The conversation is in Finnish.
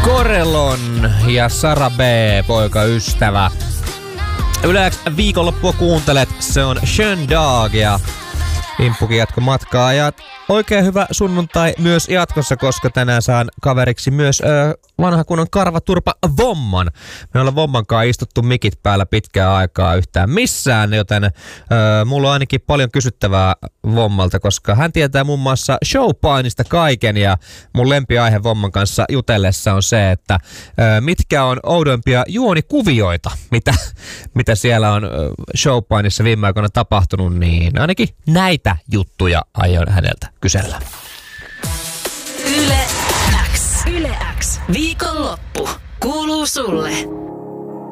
Korelon ja Sara B, poikaystävä. Yle X viikonloppua kuuntelet, se on Schön Dag ja Imppukin jatko matkaa. Ja oikein hyvä sunnuntai myös jatkossa, koska tänään saan kaveriksi myös vanha kunnon karvaturpa Vomman. Me ollaan Vommankaan istuttu mikit päällä pitkää aikaa yhtään missään, joten mulla on ainakin paljon kysyttävää Vommalta, koska hän tietää muun muassa showpainista kaiken ja mun lempiaihe Vomman kanssa jutellessa on se, että mitkä on oudoimpia juonikuvioita, mitä siellä on showpainissa viime aikoina tapahtunut, niin ainakin näitä juttuja aion häneltä kysellä. Yle X. Yle X. Viikonloppu kuuluu sulle.